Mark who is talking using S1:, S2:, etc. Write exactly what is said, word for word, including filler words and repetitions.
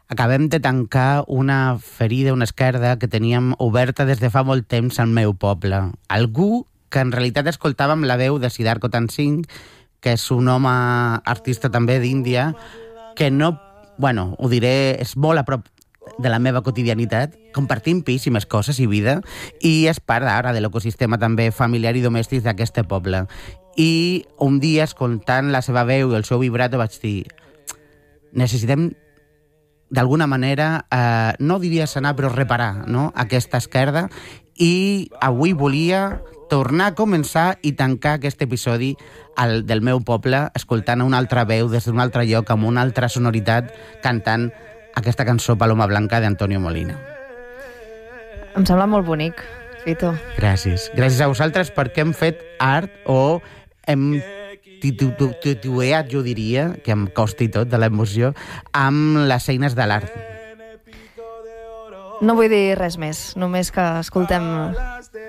S1: acabem de tancar una ferida, una esquerda que teníem oberta des de fa molt temps al meu poble. Algú que en realitat escoltàvem la veu de Siddhartha Singh, que és un home artista també d'Índia, que no, bueno, ho diré, és molt a prop de la meva quotidianitat, compartim pis i més coses i vida, i és part ara de l'ecosistema també familiar i domèstic d'aquest poble. I un dia, escoltant la seva veu i el seu vibrato, vaig dir, necessitem d'alguna manera, eh, no diria sanar, però reparar, no?, aquesta esquerda, i avui volia tornar a començar i tancar aquest episodi al, del meu poble, escoltant una altra veu des d'un altre lloc, amb una altra sonoritat, cantant aquesta cançó Paloma Blanca d'Antonio Molina.
S2: Em sembla molt bonic, Fito.
S1: Gràcies. Gràcies a vosaltres perquè hem fet art o hem titubeat, jo diria, que em costa i tot de l'emoció, amb les eines de l'art.
S2: No vull dir res més, només que escoltem